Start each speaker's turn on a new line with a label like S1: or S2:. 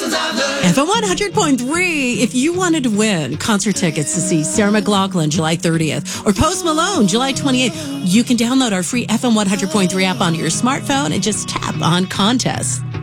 S1: FM 100.3. If you wanted to win concert tickets to see Sarah McLachlan July 30th or Post Malone July 28th, you can download our free FM 100.3 app onto your smartphone and just tap on contest.